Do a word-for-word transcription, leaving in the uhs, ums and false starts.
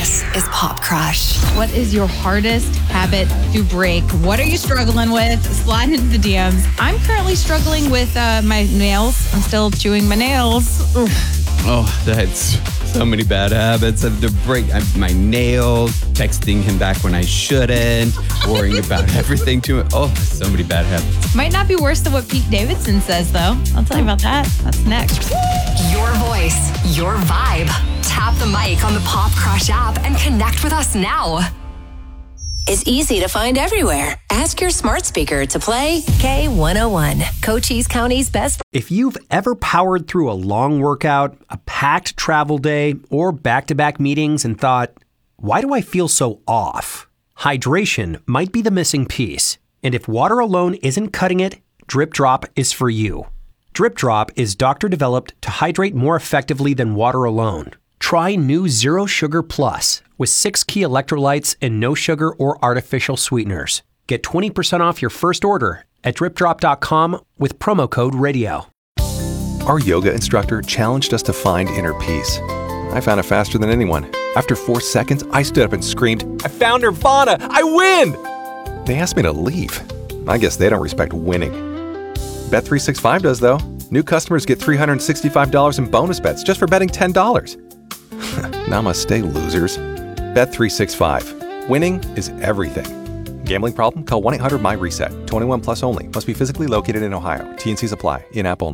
This is Pop Crush. What is your hardest habit to break? What are you struggling with? Slide into the D Ms. I'm currently struggling with uh, my nails. I'm still chewing my nails. Oof. Oh, that's so many bad habits. I have to break my nails, texting him back when I shouldn't, worrying about everything to him. Oh, so many bad habits. Might not be worse than what Pete Davidson says, though. I'll tell you about that. That's next. Your voice, your vibe. Tap the mic on the Pop Crush app and connect with us now. It's easy to find everywhere. Ask your smart speaker to play K one oh one, Cochise County's best. If you've ever powered through a long workout, a packed travel day, or back-to-back meetings and thought, why do I feel so off? Hydration might be the missing piece. And if water alone isn't cutting it, Drip Drop is for you. Drip Drop is doctor-developed to hydrate more effectively than water alone. Try new Zero Sugar Plus with six key electrolytes and no sugar or artificial sweeteners. Get twenty percent off your first order at drip drop dot com with promo code radio. Our yoga instructor challenged us to find inner peace. I found it faster than anyone. After four seconds, I stood up and screamed, I found Nirvana! I win! They asked me to leave. I guess they don't respect winning. Bet three sixty-five does, though. New customers get three hundred sixty-five dollars in bonus bets just for betting ten dollars. Namaste, losers. Bet three sixty-five. Winning is everything. Gambling problem? Call one eight hundred M Y RESET. twenty-one plus only. Must be physically located in Ohio. T N Cs apply. In-app only.